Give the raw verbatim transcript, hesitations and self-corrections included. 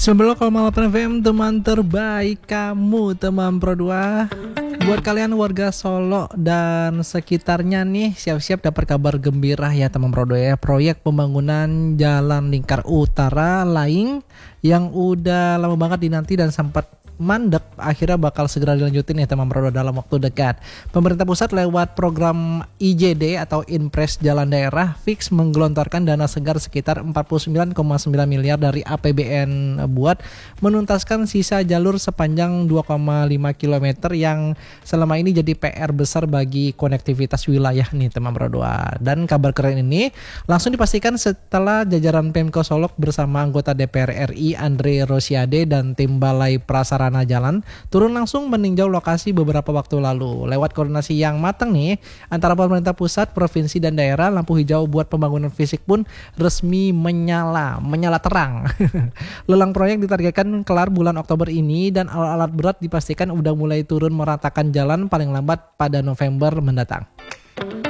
sembilan koma delapan F M, teman terbaik kamu, teman Pro dua. Buat kalian warga Solo dan sekitarnya nih, siap-siap dapat kabar gembira ya teman Pro dua ya. Proyek pembangunan Jalan Lingkar Utara Laing yang udah lama banget dinanti dan sempat mandek akhirnya bakal segera dilanjutin ya teman Pro dua dalam waktu dekat. Pemerintah pusat lewat program I J D atau Impres Jalan Daerah fix menggelontorkan dana segar sekitar empat puluh sembilan koma sembilan miliar dari A P B N buat menuntaskan sisa jalur sepanjang dua koma lima kilometer yang selama ini jadi P R besar bagi konektivitas wilayah nih teman Pro dua. Dan kabar keren ini langsung dipastikan setelah jajaran Pemko Solo bersama anggota D P R R I Andre Rosiade dan tim Balai Prasarana Jalan turun langsung meninjau lokasi beberapa waktu lalu. Lewat koordinasi yang matang nih antara pemerintah pusat, provinsi dan daerah, lampu hijau buat pembangunan fisik pun resmi menyala, menyala terang. Lelang proyek ditargetkan kelar bulan Oktober ini dan alat-alat berat dipastikan udah mulai turun meratakan jalan paling lambat pada November mendatang.